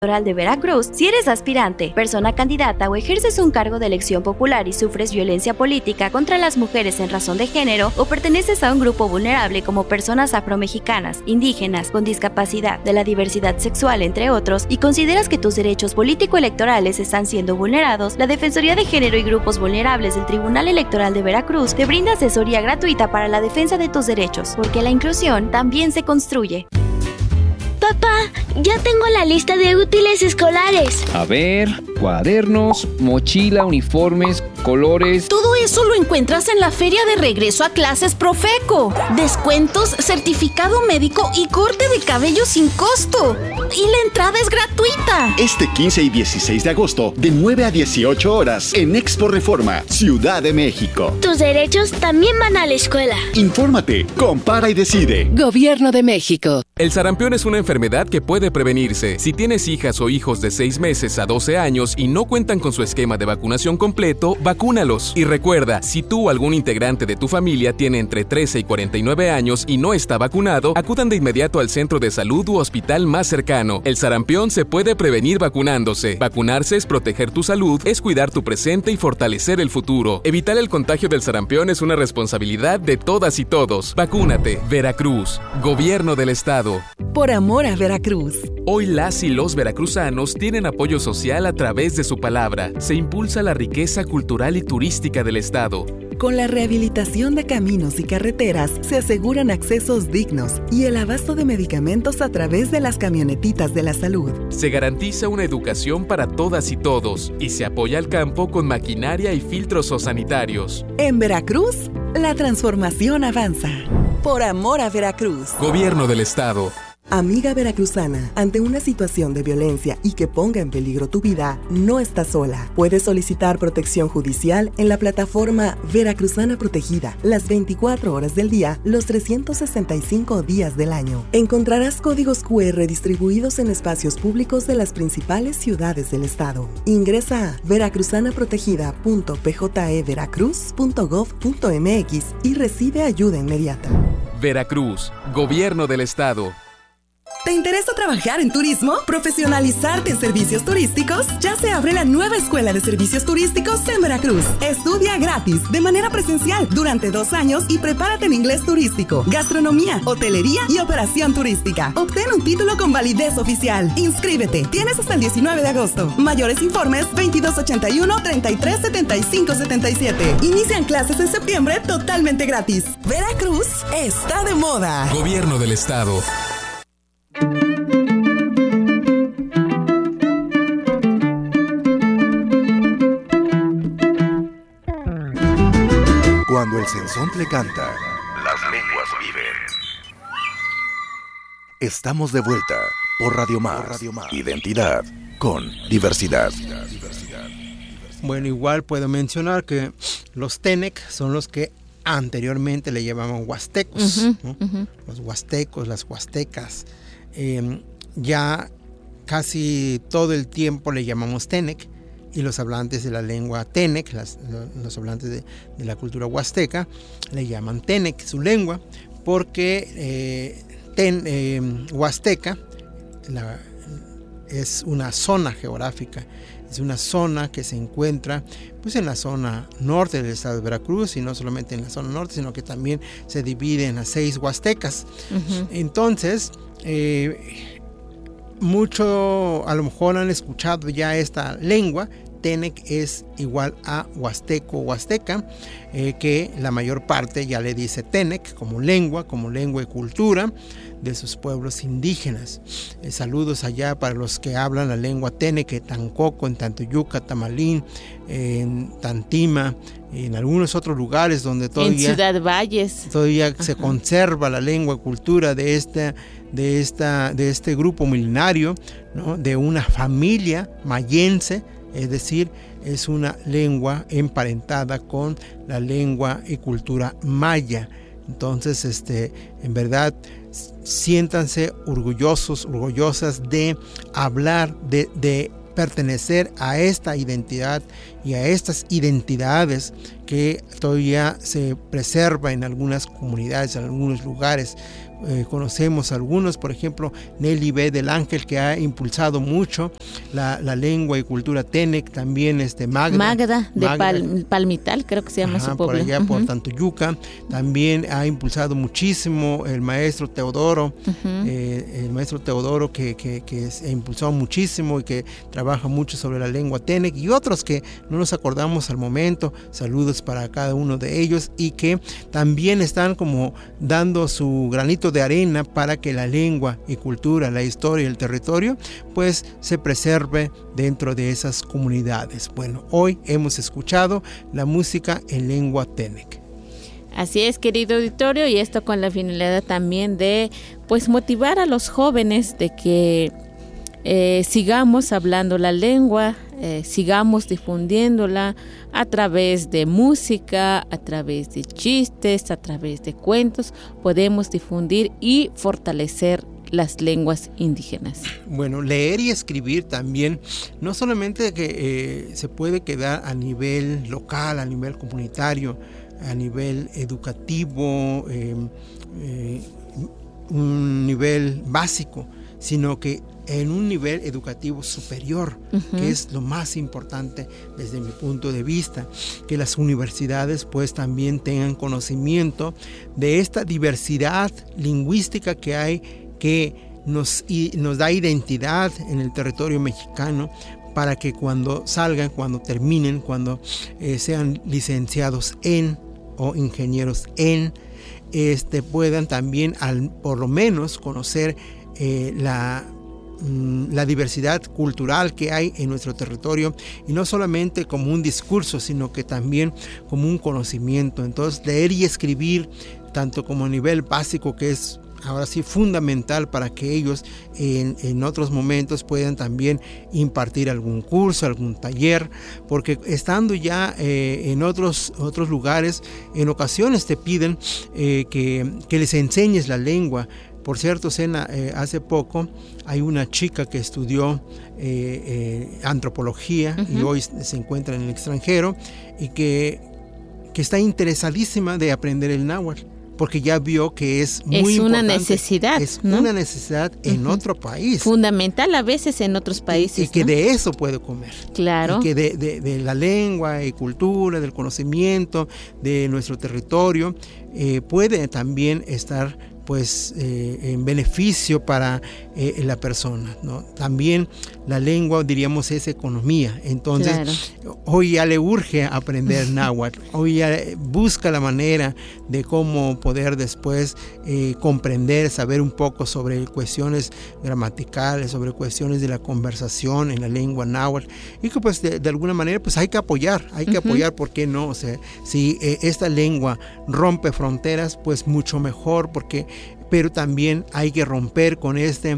Electoral de Veracruz, si eres aspirante, persona candidata o ejerces un cargo de elección popular y sufres violencia política contra las mujeres en razón de género o perteneces a un grupo vulnerable como personas afromexicanas, indígenas, con discapacidad, de la diversidad sexual, entre otros, y consideras que tus derechos político-electorales están siendo vulnerados, la Defensoría de Género y Grupos Vulnerables del Tribunal Electoral de Veracruz te brinda asesoría gratuita para la defensa de tus derechos, porque la inclusión también se construye. Papá, ya tengo la lista de útiles escolares. A ver, cuadernos, mochila, uniformes, colores. Todo eso lo encuentras en la Feria de Regreso a Clases Profeco. Descuentos, certificado médico y corte de cabello sin costo. Y la entrada es gratuita. Este 15 y 16 de agosto, de 9 a 18 horas, en Expo Reforma, Ciudad de México. Tus derechos también van a la escuela. Infórmate, compara y decide. Gobierno de México. El sarampión es una enfermedad que puede prevenirse. Si tienes hijas o hijos de 6 meses a 12 años y no cuentan con su esquema de vacunación completo, vacúnalos. Y recuerda, si tú o algún integrante de tu familia tiene entre 13 y 49 años y no está vacunado, acudan de inmediato al centro de salud u hospital más cercano. El sarampión se puede prevenir vacunándose. Vacunarse es proteger tu salud, es cuidar tu presente y fortalecer el futuro. Evitar el contagio del sarampión es una responsabilidad de todas y todos. Vacúnate. Veracruz. Gobierno del Estado. Por amor a Veracruz. Hoy las y los veracruzanos tienen apoyo social a través de su palabra. Se impulsa la riqueza cultural y turística del Estado. Con la rehabilitación de caminos y carreteras se aseguran accesos dignos y el abasto de medicamentos a través de las camionetitas de la salud. Se garantiza una educación para todas y todos y se apoya al campo con maquinaria y filtros sanitarios. En Veracruz, la transformación avanza. Por amor a Veracruz. Gobierno del Estado. Amiga veracruzana, ante una situación de violencia y que ponga en peligro tu vida, no estás sola. Puedes solicitar protección judicial en la plataforma Veracruzana Protegida, las 24 horas del día, los 365 días del año. Encontrarás códigos QR distribuidos en espacios públicos de las principales ciudades del estado. Ingresa a veracruzanaprotegida.pjeveracruz.gov.mx y recibe ayuda inmediata. Veracruz, Gobierno del Estado. ¿Te interesa trabajar en turismo? ¿Profesionalizarte en servicios turísticos? Ya se abre la nueva Escuela de Servicios Turísticos en Veracruz. Estudia gratis, de manera presencial, durante 2 años y prepárate en inglés turístico, gastronomía, hotelería y operación turística. Obtén un título con validez oficial. Inscríbete. Tienes hasta el 19 de agosto. Mayores informes 2281-337577. Inician clases en septiembre totalmente gratis. Veracruz está de moda. Gobierno del Estado. Cuando el sensontle canta, las lenguas viven. Estamos de vuelta por Radio Más. Identidad con diversidad. Bueno, igual puedo mencionar que los Tenec son los que anteriormente le llamaban huastecos, ¿no? Los huastecos, las huastecas. Ya casi todo el tiempo le llamamos Tenec, y los hablantes de la lengua Tenec, los hablantes de la cultura huasteca, le llaman Tenec, su lengua, porque Huasteca es una zona geográfica, es una zona que se encuentra pues en la zona norte del estado de Veracruz, y no solamente en la zona norte, sino que también se divide en las 6 huastecas. Entonces, mucho a lo mejor han escuchado ya esta lengua. Tenec es igual a huasteco o huasteca, que la mayor parte ya le dice Tenec como lengua y cultura de sus pueblos indígenas. Saludos allá para los que hablan la lengua Tenec en Tancoco, en Tantoyuca, Tamalín, en Tantima, en algunos otros lugares donde todavía en Ciudad Valles todavía se conserva la lengua y cultura de este grupo milenario, ¿no? De una familia mayense, es decir, es una lengua emparentada con la lengua y cultura maya. Entonces, en verdad, siéntanse orgullosas de hablar, de pertenecer a esta identidad y a estas identidades que todavía se preserva en algunas comunidades, en algunos lugares, conocemos algunos, por ejemplo, Nelly B. del Ángel, que ha impulsado mucho la lengua y cultura Tenec, también Magda de Palmital, creo que se llama su pueblo. Por allá, por Tantoyuca, también ha impulsado muchísimo el maestro Teodoro, que impulsó muchísimo y que trabaja mucho sobre la lengua Tenec, y otros que no nos acordamos al momento. Saludos para cada uno de ellos, y que también están como dando su granito de arena para que la lengua y cultura, la historia y el territorio pues se preserve dentro de esas comunidades. Bueno, hoy hemos escuchado la música en lengua Tenec. Así es, querido auditorio, y esto con la finalidad también de pues motivar a los jóvenes de que sigamos hablando la lengua, sigamos difundiéndola a través de música, a través de chistes, a través de cuentos. Podemos difundir y fortalecer las lenguas indígenas. Bueno, leer y escribir también, no solamente que se puede quedar a nivel local, a nivel comunitario, a nivel educativo, un nivel básico, sino que en un nivel educativo superior, que es lo más importante desde mi punto de vista, que las universidades pues también tengan conocimiento de esta diversidad lingüística que hay, que nos da identidad en el territorio mexicano, para que cuando salgan, cuando terminen, cuando sean licenciados en o ingenieros en, puedan también por lo menos conocer la diversidad cultural que hay en nuestro territorio, y no solamente como un discurso, sino que también como un conocimiento. Entonces, leer y escribir, tanto como a nivel básico, que es ahora sí fundamental para que ellos en otros momentos puedan también impartir algún curso, algún taller, porque estando ya en otros lugares, en ocasiones te piden que les enseñes la lengua. Por cierto, Sena, hace poco hay una chica que estudió antropología y hoy se encuentra en el extranjero, y que está interesadísima de aprender el náhuatl, porque ya vio que es muy importante. Es una necesidad, ¿no? Una necesidad en otro país. Fundamental a veces en otros países. Y que de eso puede comer. Claro. Y que de la lengua y cultura, del conocimiento de nuestro territorio, puede también estar pues en beneficio para la persona, ¿no? También la lengua, diríamos, es economía. Entonces, hoy ya le urge aprender náhuatl, hoy ya busca la manera de cómo poder después comprender, saber un poco sobre cuestiones gramaticales, sobre cuestiones de la conversación en la lengua náhuatl, y que pues de alguna manera pues hay que apoyar, ¿por qué no? O sea, si esta lengua rompe fronteras, pues mucho mejor, pero también hay que romper con esta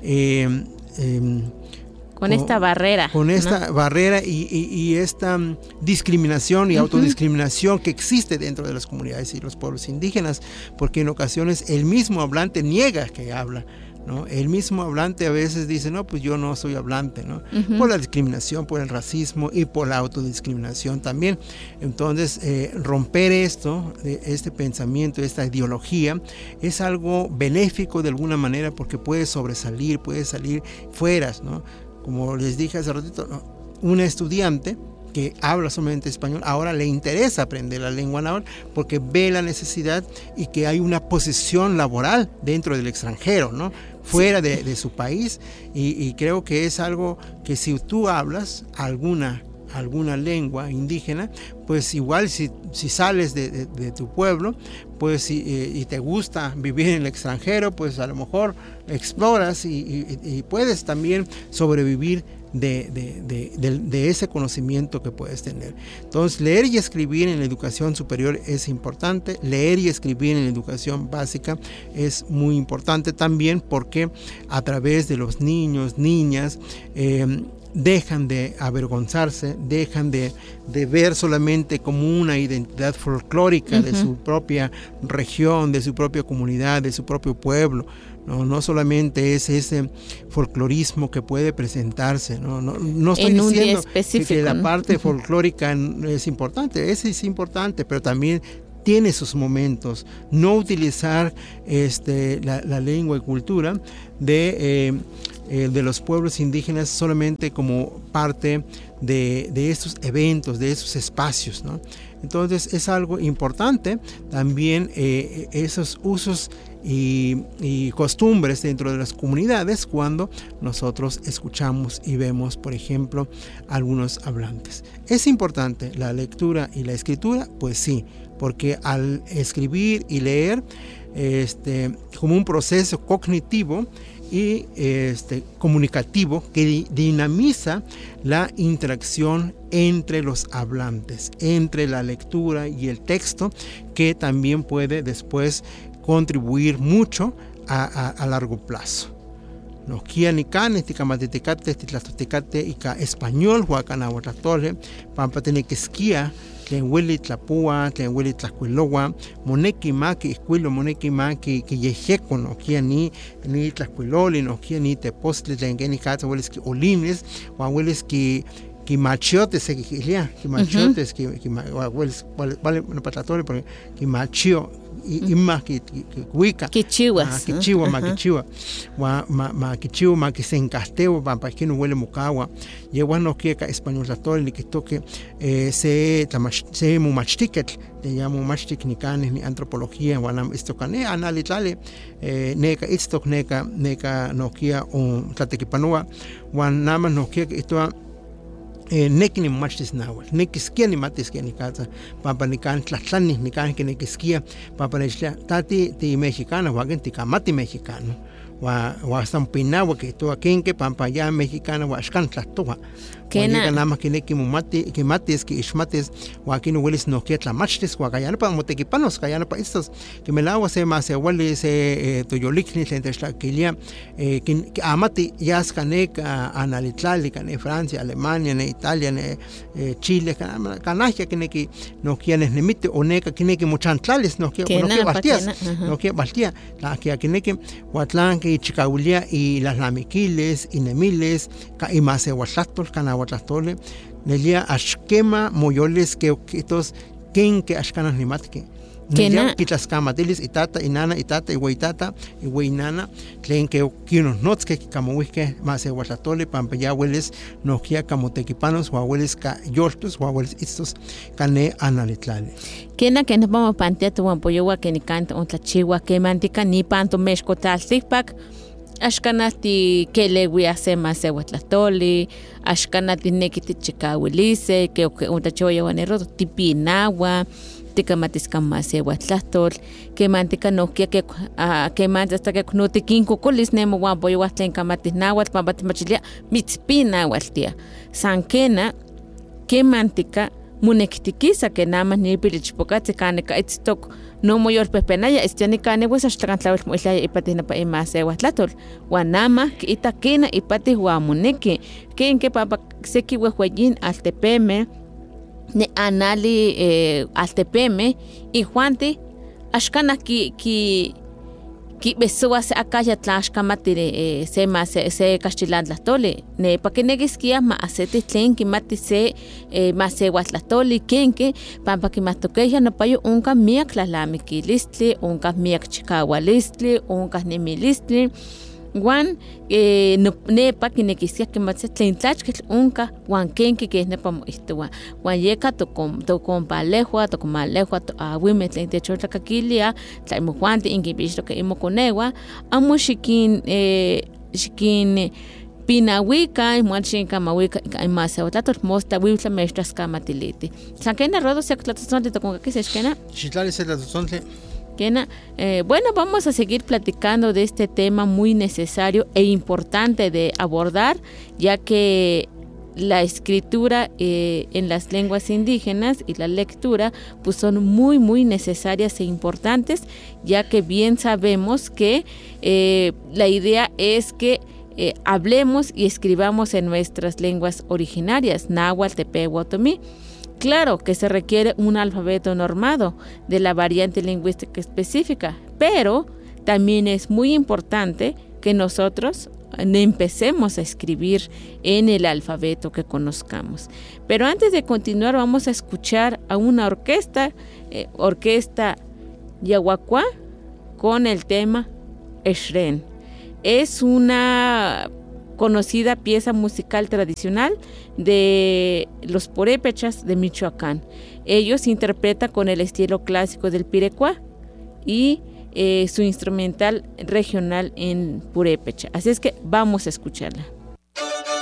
barrera. Con esta barrera y esta discriminación y autodiscriminación que existe dentro de las comunidades y los pueblos indígenas, porque en ocasiones el mismo hablante niega que habla, ¿no? El mismo hablante a veces dice, no, pues yo no soy hablante, ¿no? Por la discriminación, por el racismo y por la autodiscriminación también. Entonces, romper este pensamiento, esta ideología, es algo benéfico de alguna manera, porque puede salir fuera, ¿no? Como les dije hace ratito, ¿no? Una estudiante que habla solamente español, ahora le interesa aprender la lengua náhuatl porque ve la necesidad y que hay una posición laboral dentro del extranjero, ¿no? Fuera de su país, y creo que es algo que si tú hablas alguna lengua indígena, pues igual si sales de tu pueblo, pues y te gusta vivir en el extranjero, pues a lo mejor exploras y puedes también sobrevivir de ese conocimiento que puedes tener. Entonces, leer y escribir en la educación superior es importante, leer y escribir en la educación básica es muy importante también, porque a través de los niños, niñas, dejan de avergonzarse, dejan de ver solamente como una identidad folclórica de su propia región, de su propia comunidad, de su propio pueblo. No solamente es ese folclorismo que puede presentarse, no estoy diciendo que la parte folclórica es importante, esa es importante, pero también tiene sus momentos. No utilizar la lengua y cultura de los pueblos indígenas solamente como parte de estos eventos, de esos espacios, ¿no? Entonces es algo importante también esos usos y costumbres dentro de las comunidades cuando nosotros escuchamos y vemos, por ejemplo, algunos hablantes. ¿Es importante la lectura y la escritura? Pues sí, porque al escribir y leer como un proceso cognitivo y comunicativo que dinamiza la interacción entre los hablantes, entre la lectura y el texto, que también puede después contribuir mucho a largo plazo. Nos kia ni canes, ticamaticate, titlatotecate y ca español, huacana huatlatole, pampa tiene que esquía, tlen hueli tlapua, tlen hueli tlacuilowa, moneki maki escuilo, moneki maki que yejeco, no kia ni tlacuiloli, no kia ni tepostli, tlen que ni cata, hueles que olines, hueles que machiotes se que machotes que hueles vale no patatole porque que machio y más que huica que chihuas que chihuas ma que se encasteo para que no huele mucagua y bueno que español tratole que toque se mu machtiket le llamo machtik ni canes ni antropología wanam esto cane analitale neka istok neka nokia un tlatequipanua wan nama nokia esto neki ni machtis nahuel, neki skia ni matis skia ni casa, papa ni can tlatlani ni can que neki skia, papa ni tati ti mexicana, wagen ti kamati mexicano, wa stampinawa que tu akinke pampa ya mexicana wa ashkan tlatua. Kena nada más que neki mumati que matis que ishmatis wa aquí no hueles no que tlamachtis wa kayana pa motequipanos kayana pa estos que me lawa se más se huele se toyolikni entre tlaquilia que amati ya scaneka analitlali cane Francia, Alemania, ne Italia, ne Chile, canaja que neki no quienes nemite o neka que neki muchantlales no que baltias no que baltia la que neki huatlán que chicaulia y las lamiquiles y nemiles y más se huatlatol Huatlastole, nelia ashkema moyoles que estos ken que ashkanas nimatke. Nelia kitlaskamatilis itata inana itata iweitata iweinana tlen que kinos notske kamowiske más Huatlastole pampaya hueles nokia kamotequipanos hueles ka yoltos hueles estos kane analitlale. Kena que nos vamos pantea tu ampoyowa que ni canta un tlachiwa que mantica ni panto mexco taltikpak. Ashkanati que le voy a hacer más de Huatlastoli, ashkanati nekiti chikawilise, que un tachoya guanero tipinagua, ticamatisca más de Huatlastol, que mantica no que manta hasta que no te quinco colis nemo guapo yo hasta en camatis nahuatl, pambatimachilia, mitzpina hualtia. Sankena, que mantica, munektikisa que nada más ni pilichpocate caneca, etztok. No mayor pepenaya estiani cane pues hasta cantlawel muela ipatina pa imase Huatlatol wanama que itakena ipati huamuneki que en que papa seki huehuellín altepeme ne anali altepeme y juante ashkana ki besua se akaya tlashkamatire se mas se castilandlatole ne pakenegiskia ma acete tlen ki mati se mas se Huatlatoli kenke pampa ki matokeja no payo unka miak tlalamiquilistli unka miak chikawalistli unka nemilistli Juan nepa kinekiskia que matse tlen tlachketl unka Juan kenke que nepa moistuwa Juan yeka to compalejua to comalejua to awime tlen techotlacaquilia tlaimo Juan te inquibixto que imo conewa amo xikin pinawika y muachinka mawika y más Huatlatol mosta wibla mestras kamatiliti sankena rodo se tlatosonte to con que se esquena chitlali se tlatosonte. Bueno, vamos a seguir platicando de este tema muy necesario e importante de abordar, ya que la escritura en las lenguas indígenas y la lectura pues son muy, muy necesarias e importantes, ya que bien sabemos que la idea es que hablemos y escribamos en nuestras lenguas originarias, náhuatl, tepehua, otomí. Claro que se requiere un alfabeto normado de la variante lingüística específica, pero también es muy importante que nosotros empecemos a escribir en el alfabeto que conozcamos. Pero antes de continuar vamos a escuchar a una orquesta Yaguacuá, con el tema Eshren. Es una conocida pieza musical tradicional de los purépechas de Michoacán. Ellos interpretan con el estilo clásico del pirecuá y su instrumental regional en purépecha. Así es que vamos a escucharla.